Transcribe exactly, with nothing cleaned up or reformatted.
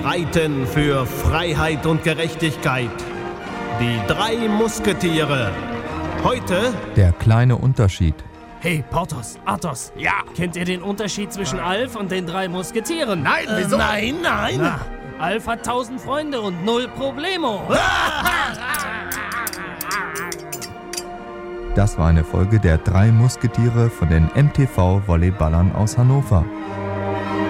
streiten für Freiheit und Gerechtigkeit. Die drei Musketiere. Heute Der kleine Unterschied. Hey, Porthos, Athos. Ja. Kennt ihr den Unterschied zwischen Alf und den drei Musketieren? Nein, wieso? Äh, nein, nein. Na, Alf hat tausend Freunde und null Problemo. Das war eine Folge der drei Musketiere von den M T V-Volleyballern aus Hannover.